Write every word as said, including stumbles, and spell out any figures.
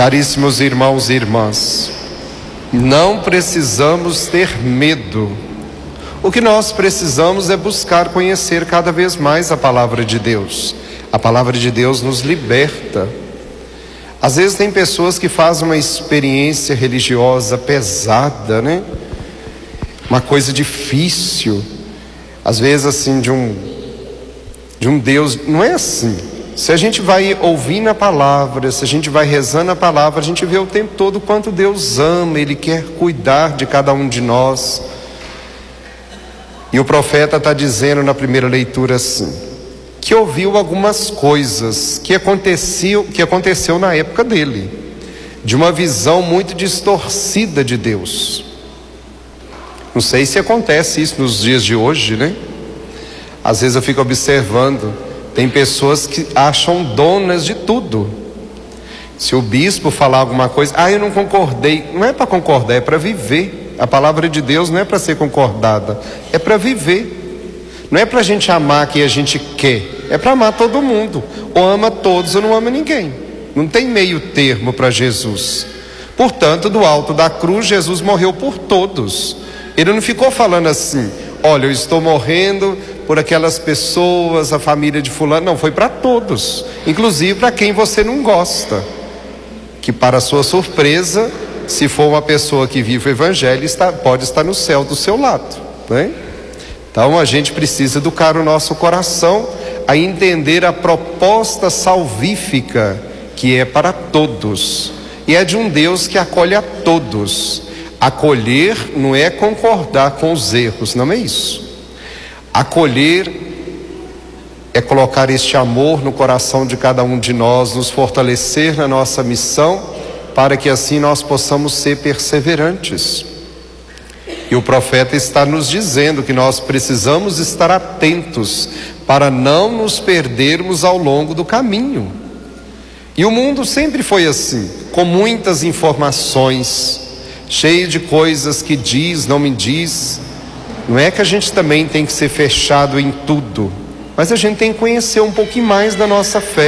Caríssimos irmãos e irmãs, não precisamos ter medo. O que nós precisamos é buscar conhecer cada vez mais a palavra de Deus. A palavra de Deus nos liberta. Às vezes tem pessoas que fazem uma experiência religiosa pesada, né? Uma coisa difícil. Às vezes assim, de um, de um Deus, não é assim. Se a gente vai ouvindo a palavra, se a gente vai rezando a palavra, a gente vê o tempo todo o quanto Deus ama, Ele quer cuidar de cada um de nós. E o profeta está dizendo na primeira leitura assim, que ouviu algumas coisas que aconteciam, que aconteceu na época dele, de uma visão muito distorcida de Deus. Não sei se acontece isso nos dias de hoje, né? Às vezes eu fico observando, tem pessoas que acham donas de tudo. Se o bispo falar alguma coisa, ah, eu não concordei, não é para concordar, é para viver. A palavra de Deus não é para ser concordada, é para viver. Não é para a gente amar quem a gente quer, é para amar todo mundo. Ou ama todos ou não ama ninguém. Não tem meio termo para Jesus. Portanto, do alto da cruz, Jesus morreu por todos. Ele não ficou falando assim, olha, eu estou morrendo por aquelas pessoas, a família de fulano. Não, foi para todos, inclusive para quem você não gosta. Que para sua surpresa, se for uma pessoa que vive o evangelho, está, pode estar no céu do seu lado, né? Então a gente precisa educar o nosso coração a entender a proposta salvífica que é para todos. E é de um Deus que acolhe a todos. Acolher não é concordar com os erros, não é isso. Acolher é colocar este amor no coração de cada um de nós, nos fortalecer na nossa missão, para que assim nós possamos ser perseverantes. E o profeta está nos dizendo que nós precisamos estar atentos para não nos perdermos ao longo do caminho. E o mundo sempre foi assim, com muitas informações, cheio de coisas que diz, não me diz. Não é que a gente também tem que ser fechado em tudo, mas a gente tem que conhecer um pouquinho mais da nossa fé.